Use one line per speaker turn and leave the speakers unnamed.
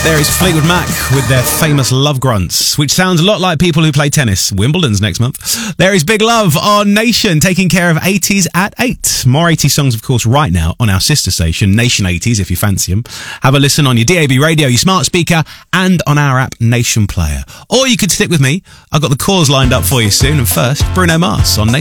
There is Fleetwood Mac with their famous Love Grunts, which sounds a lot like people who play tennis. Wimbledon's next month. There is Big Love on Nation, taking care of 80s at 8. More 80s songs, of course, right now on our sister station, Nation 80s, if you fancy them. Have a listen on your DAB radio, your smart speaker, and on our app, Nation Player. Or you could stick with me. I've got the calls lined up for you soon. And first, Bruno Mars on Nation.